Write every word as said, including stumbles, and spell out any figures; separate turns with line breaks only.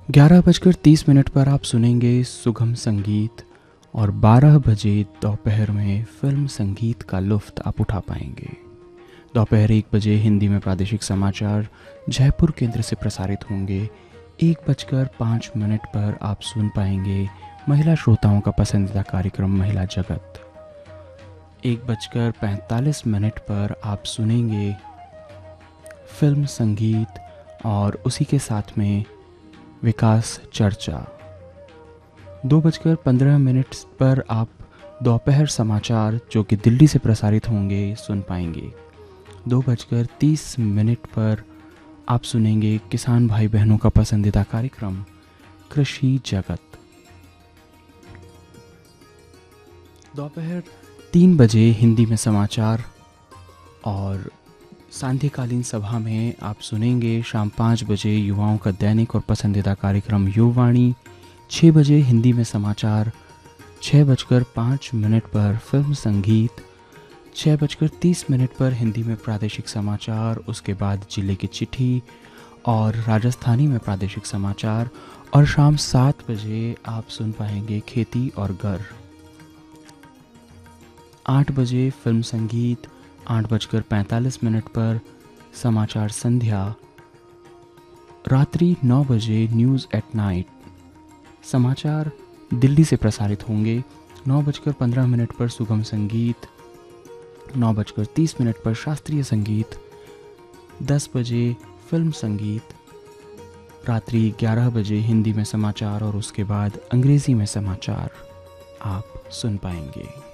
ग्यारह बजकर तीस मिनट पर आप सुनेंगे सुगम संगीत और बारह बजे दोपहर में फिल्म संगीत का लुफ्त आप उठा पाएंगे। दोपहर एक बजे हिंदी में प्रादेशिक समाचार जयपुर केंद्र से प्रसारित होंगे। एक बजकर पाँच मिनट पर आप सुन पाएंगे महिला श्रोताओं का पसंदीदा कार्यक्रम महिला जगत। एक बजकर पैंतालीस मिनट पर आप सुनेंगे फिल्म संगीत और उसी के साथ में विकास चर्चा। दो बजकर पंद्रह मिनट पर आप दोपहर समाचार जो कि दिल्ली से प्रसारित होंगे सुन पाएंगे। दो बजकर तीस मिनट पर आप सुनेंगे किसान भाई बहनों का पसंदीदा कार्यक्रम कृषि जगत। दोपहर तीन बजे हिंदी में समाचार और सांध्यकालीन सभा में आप सुनेंगे शाम पाँच बजे युवाओं का दैनिक और पसंदीदा कार्यक्रम युववाणी। छः बजे हिंदी में समाचार, छः बजकर पाँच मिनट पर फिल्म संगीत, छः बजकर तीस मिनट पर हिंदी में प्रादेशिक समाचार, उसके बाद जिले की चिट्ठी और राजस्थानी में प्रादेशिक समाचार और शाम सात बजे आप सुन पाएंगे खेती और घर। आठ बजे फिल्म संगीत, आठ बजकर पैंतालीस मिनट पर समाचार संध्या, रात्रि नौ बजे न्यूज़ एट नाइट समाचार दिल्ली से प्रसारित होंगे। नौ बजकर पंद्रह मिनट पर सुगम संगीत, नौ बजकर तीस मिनट पर शास्त्रीय संगीत, दस बजे फिल्म संगीत, रात्रि ग्यारह बजे हिंदी में समाचार और उसके बाद अंग्रेज़ी में समाचार आप सुन पाएंगे।